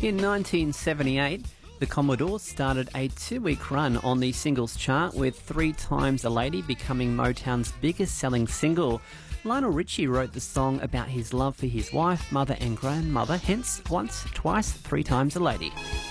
In 1978, the Commodores started a 2-week run on the singles chart, with 3 Times a Lady becoming Motown's biggest selling single. Lionel Richie wrote the song about his love for his wife, mother and grandmother, hence once, twice, 3 times a lady.